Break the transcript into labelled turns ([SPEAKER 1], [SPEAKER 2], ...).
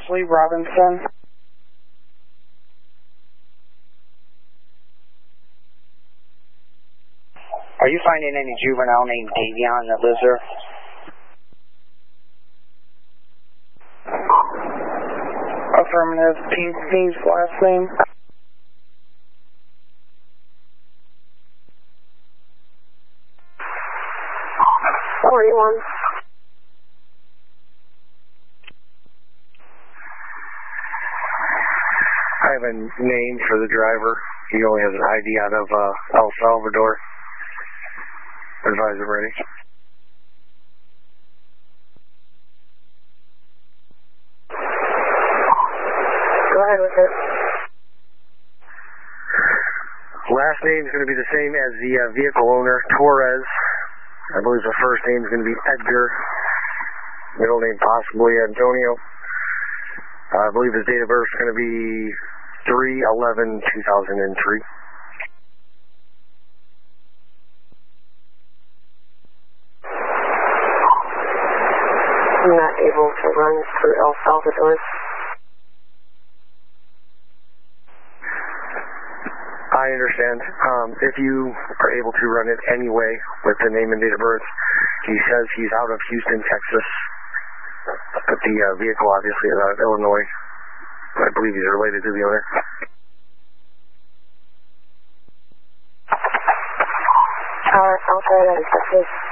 [SPEAKER 1] Ashley Robinson. Are you finding any juvenile named Davion that lives there? Affirmative. Pinkney's last name?
[SPEAKER 2] I have a name for the driver. He only has an ID out of El Salvador. Advisor ready.
[SPEAKER 3] Go ahead with it.
[SPEAKER 2] Last name is going to be the same as the vehicle owner, Torres. I believe the first name is going to be Edgar. Middle name possibly Antonio. I believe his date of birth is going to be 3/11/2003.
[SPEAKER 3] I'm not able to run through El Salvador.
[SPEAKER 2] I understand. If you are able to run it anyway with the name and date of birth, he says he's out of Houston, Texas. But the vehicle obviously is out of Illinois. I believe he's related to the owner.
[SPEAKER 3] Alpha, Texas.